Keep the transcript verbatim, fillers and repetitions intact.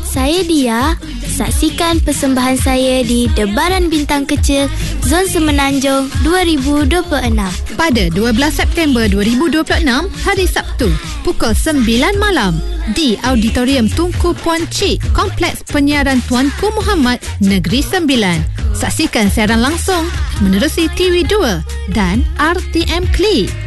Saya Dia. Saksikan persembahan saya di Debaran Bintang Kecil Zon Semenanjung dua ribu dua puluh enam pada dua belas September dua ribu dua puluh enam, hari Sabtu, pukul sembilan malam di Auditorium Tunku Puan Cik, Kompleks Penyiaran Tuanku Muhammad, Negeri Sembilan. Saksikan siaran langsung menerusi T V dua dan R T M Klik.